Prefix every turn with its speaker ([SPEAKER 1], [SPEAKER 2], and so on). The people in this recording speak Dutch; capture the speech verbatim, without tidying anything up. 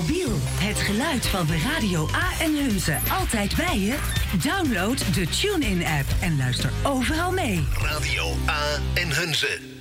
[SPEAKER 1] mobiel. Het geluid van de Radio A en Hunze. Altijd bij je? Download de TuneIn-app en luister overal mee.
[SPEAKER 2] Radio A en Hunze.